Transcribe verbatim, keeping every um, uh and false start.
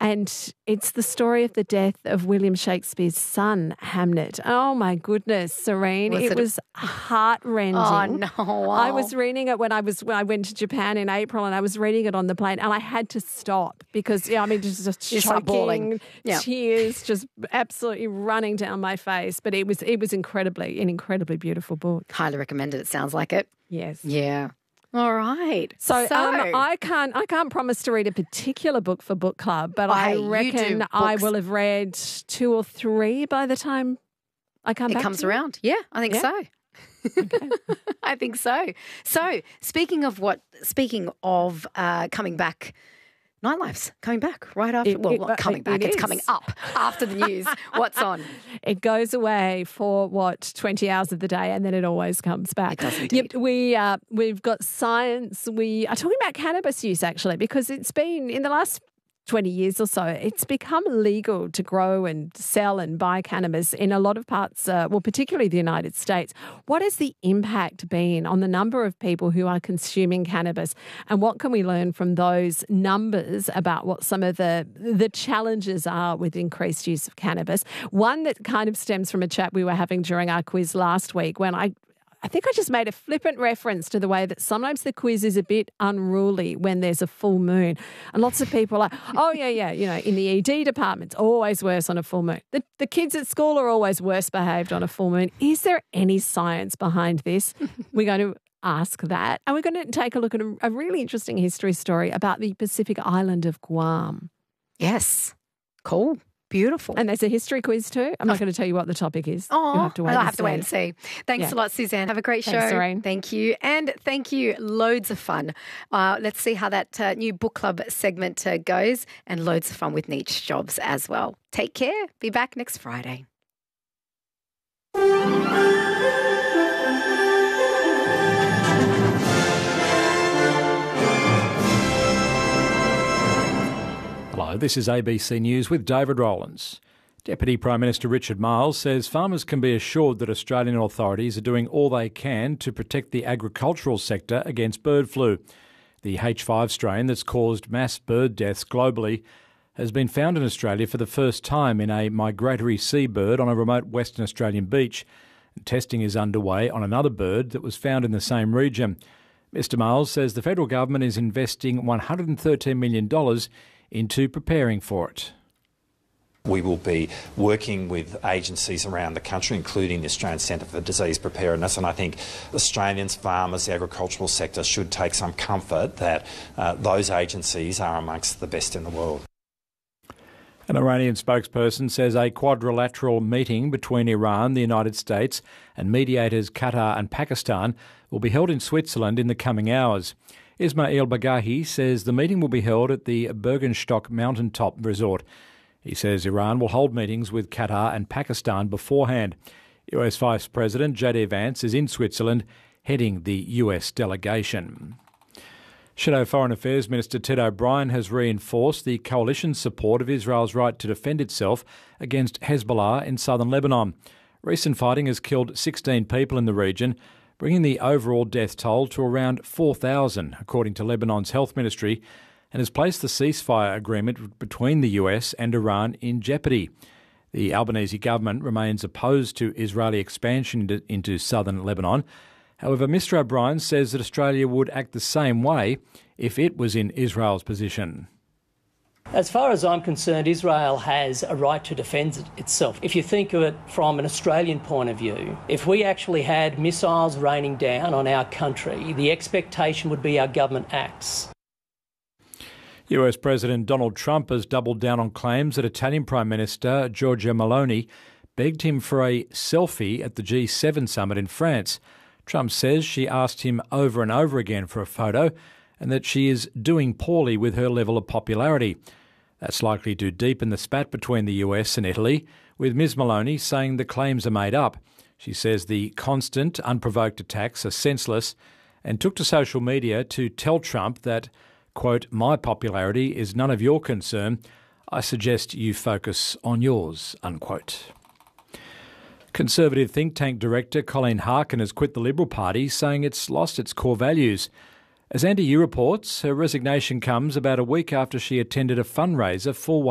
And it's the story of the death of William Shakespeare's son, Hamnet. Oh, my goodness, Serene. Was it, it a- was heart-rending. Oh, no. I was reading it when I was when I went to Japan in April, and I was reading it on the plane, and I had to stop because, yeah, I mean, just, just You start bawling. choking, Yeah. tears just absolutely running down my face. But it was it was incredibly, an incredibly beautiful book. Highly recommended, it sounds like it. Yes. Yeah. All right. So, um, I can't I can't promise to read a particular book for book club, but Oh, I hey, you reckon do I books. will have read two or three by the time I come it back. comes to you. around. Yeah, I think Yeah. so. Okay. I think so. So, speaking of what, speaking of uh, coming back, Nightlife's coming back right after. It- well, it- not coming it back. It's is. coming up after the news. What's on? It goes away for what twenty hours of the day, and then it always comes back. It does indeed. Yep, we uh, we've got science. We are talking about cannabis use actually, because it's been in the last twenty years or so, it's become legal to grow and sell and buy cannabis in a lot of parts, uh, well, particularly the United States. What has the impact been on the number of people who are consuming cannabis, and what can we learn from those numbers about what some of the the challenges are with increased use of cannabis? One that kind of stems from a chat we were having during our quiz last week when I I think I just made a flippant reference to the way that sometimes the quiz is a bit unruly when there's a full moon. And lots of people are, oh, yeah, yeah, you know, in the E D department, it's always worse on a full moon. The, the kids at school are always worse behaved on a full moon. Is there any science behind this? We're going to ask that. And we're going to take a look at a, a really interesting history story about the Pacific island of Guam. Yes. Cool. Beautiful. And there's a history quiz too. I'm not going to tell you what the topic is. Oh, You'll have to wait I'll and have to wait and see. Thanks Yeah. a lot, Suzanne. Have a great Thanks, show. Serene. Thank you. And thank you. Loads of fun. Uh, let's see how that uh, new book club segment uh, goes, and loads of fun with niche jobs as well. Take care. Be back next Friday. Hello, this is A B C News with David Rowlands. Deputy Prime Minister Richard Marles says farmers can be assured that Australian authorities are doing all they can to protect the agricultural sector against bird flu. The H five strain that's caused mass bird deaths globally has been found in Australia for the first time in a migratory seabird on a remote Western Australian beach. Testing is underway on another bird that was found in the same region. Mr Marles says the federal government is investing one hundred thirteen million dollars into preparing for it. We will be working with agencies around the country, including the Australian Centre for Disease Preparedness, and I think Australians, farmers, the agricultural sector should take some comfort that uh, those agencies are amongst the best in the world. An Iranian spokesperson says a quadrilateral meeting between Iran, the United States and mediators Qatar and Pakistan will be held in Switzerland in the coming hours. Ismail Bagahi says the meeting will be held at the Bergenstock mountaintop resort. He says Iran will hold meetings with Qatar and Pakistan beforehand. U S Vice President J D Vance is in Switzerland heading the U S delegation. Shadow Foreign Affairs Minister Ted O'Brien has reinforced the coalition's support of Israel's right to defend itself against Hezbollah in southern Lebanon. Recent fighting has killed sixteen people in the region, bringing the overall death toll to around four thousand, according to Lebanon's health ministry, and has placed the ceasefire agreement between the U S and Iran in jeopardy. The Albanese government remains opposed to Israeli expansion into, into southern Lebanon. However, Mr O'Brien says that Australia would act the same way if it was in Israel's position. As far as I'm concerned, Israel has a right to defend itself. If you think of it from an Australian point of view, if we actually had missiles raining down on our country, the expectation would be our government acts. U S President Donald Trump has doubled down on claims that Italian Prime Minister Giorgia Meloni begged him for a selfie at the G seven summit in France. Trump says she asked him over and over again for a photo and that she is doing poorly with her level of popularity. That's likely to deepen the spat between the U S and Italy, with Miz Meloni saying the claims are made up. She says the constant, unprovoked attacks are senseless and took to social media to tell Trump that, quote, "My popularity is none of your concern. I suggest you focus on yours," unquote. Conservative think tank director Colleen Harkin has quit the Liberal Party, saying it's lost its core values. As Andy Yu reports, her resignation comes about a week after she attended a fundraiser for